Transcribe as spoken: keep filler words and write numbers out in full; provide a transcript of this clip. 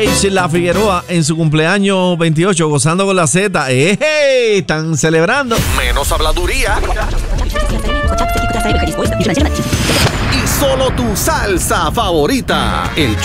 La Figueroa en su cumpleaños veintiocho, gozando con la Z. ¡Ey! Están celebrando. Menos habladuría. Y solo tu salsa favorita. El